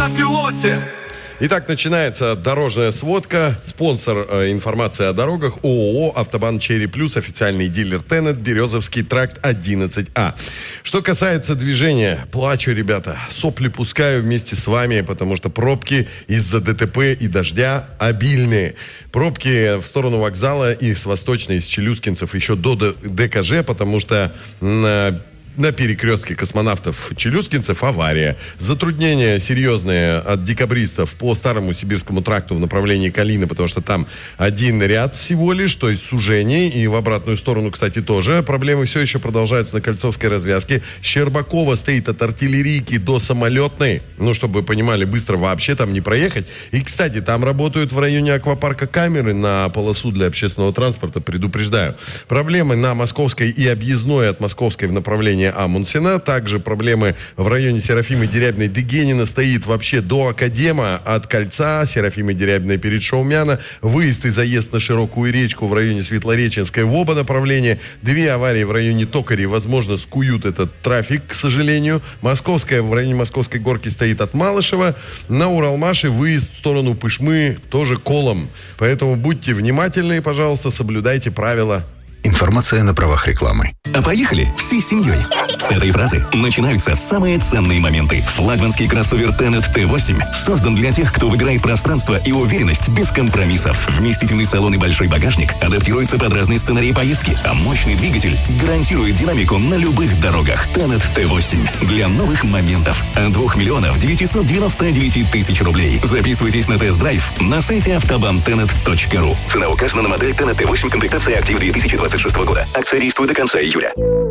на пилоте. Итак, начинается дорожная сводка. Спонсор информации о дорогах ООО «Автобан Черри Плюс», официальный дилер Тенет, Березовский тракт 11А. Что касается движения, плачу, ребята, сопли пускаю вместе с вами, потому что пробки из-за ДТП и дождя обильные. Пробки в сторону вокзала и с Восточной, из Челюскинцев еще до ДКЖ, потому что на перекрестке Космонавтов Челюскинцев авария. Затруднения серьезные от декабристов по Старому Сибирскому тракту в направлении Калины, потому что там один ряд всего лишь, то есть сужений, и в обратную сторону, кстати, тоже. Проблемы все еще продолжаются на Кольцовской развязке. Щербакова стоит от Артиллерийки до Самолетной. Ну, чтобы вы понимали, быстро вообще там не проехать. И, кстати, там работают в районе аквапарка камеры на полосу для общественного транспорта, предупреждаю. Проблемы на Московской и объездной от Московской в направлении Амундсена. Также проблемы в районе Серафимы Дерябиной Дегенина стоит вообще до Академа от Кольца, Серафимы Дерябиной перед Шаумяна. Выезд и заезд на Широкую речку в районе Светлореченской в оба направления. 2 аварии в районе Токари, возможно, скуют этот трафик, к сожалению. Московская в районе Московской горки стоит от Малышева. На Уралмаше выезд в сторону Пышмы тоже колом. Поэтому будьте внимательны, пожалуйста, соблюдайте правила. Информация на правах рекламы. А поехали всей семьей. С этой фразы начинаются самые ценные моменты. Флагманский кроссовер Tenet T8 создан для тех, кто выбирает пространство и уверенность без компромиссов. Вместительный салон и большой багажник адаптируются под разные сценарии поездки, а мощный двигатель гарантирует динамику на любых дорогах. Tenet T8 для новых моментов. От 2 999 000 рублей. Записывайтесь на тест-драйв на сайте автобанtenet.ру. Цена указана на модель Tenet T8, комплектация актив 2026 года. Акция действует до конца июля.